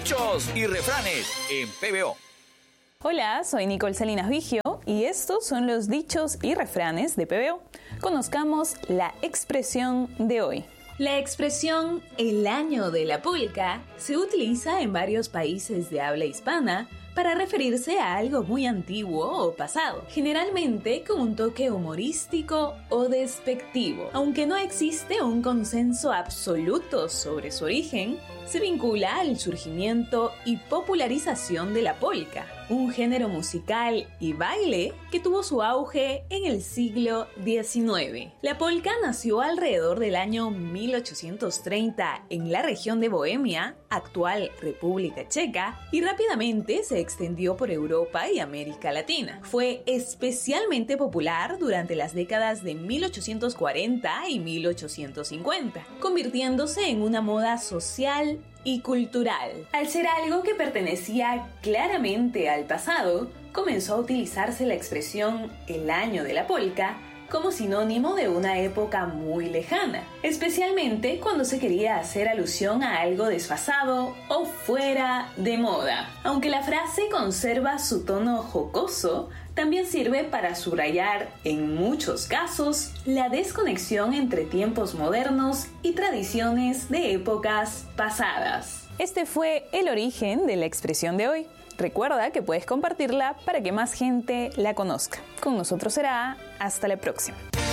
Dichos y refranes en PBO. Hola, soy Nicole Salinas Vigio y estos son los dichos y refranes de PBO. Conozcamos la expresión de hoy. La expresión "el año de la polca" se utiliza en varios países de habla hispana para referirse a algo muy antiguo o pasado, generalmente con un toque humorístico o despectivo. Aunque no existe un consenso absoluto sobre su origen, se vincula al surgimiento y popularización de la polca, un género musical y baile que tuvo su auge en el siglo XIX. La polca nació alrededor del año 1830 en la región de Bohemia, actual República Checa, y rápidamente se extendió por Europa y América Latina. Fue especialmente popular durante las décadas de 1840 y 1850, convirtiéndose en una moda social y cultural. Al ser algo que pertenecía claramente al pasado, comenzó a utilizarse la expresión "el año de la polca" como sinónimo de una época muy lejana, especialmente cuando se quería hacer alusión a algo desfasado o fuera de moda. Aunque la frase conserva su tono jocoso, también sirve para subrayar, en muchos casos, la desconexión entre tiempos modernos y tradiciones de épocas pasadas. Este fue el origen de la expresión de hoy. Recuerda que puedes compartirla para que más gente la conozca. Con nosotros será hasta la próxima.